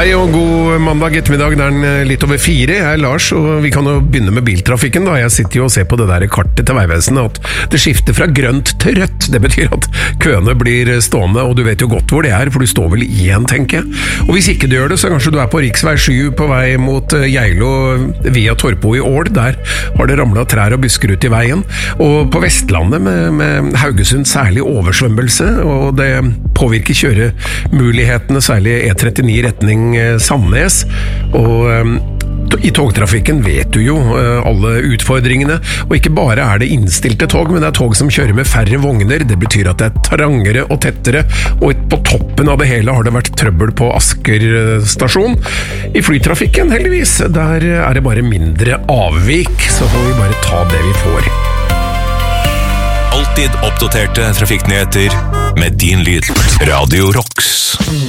Hei og god mandag ettermiddag, det er litt over 4. Jeg er Lars, og vi kan jo begynne med biltrafikken da. Jeg sitter jo og ser på det der kartet til Veivesenet, at det skifter fra grønt til rødt. Det betyr at køene blir stående, og du vet jo godt hvor det er, for du står vel igjen, tenker jeg. Og hvis ikke du gjør det, så kanskje du er på riksvei 7 på vei mot Geilo via Torpo i Ål. Der har det ramlet trær og busker ut i veien. Og på Vestlandet med Haugesund særlig oversvømmelse, og det påvirker kjøremulighetene, særlig E39 retning Sandnes, og i togtrafikken vet du jo alle utfordringene, og ikke bare er det innstilte tog, men det er tog som kjører med færre vogner. Det betyr at det er trangere og tettere, og på toppen av det hele har det vært trøbbel på Asker stasjon. I flytrafikken heldigvis, der er det bare mindre avvik, så får vi bare ta det vi får. Alltid oppdaterte trafikknyheter med din lyd. Radio Rocks.